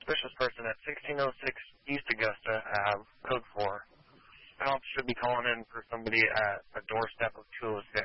suspicious person at 1606 East Augusta Ave, code 4. Cops should be calling in for somebody at a doorstep of 206.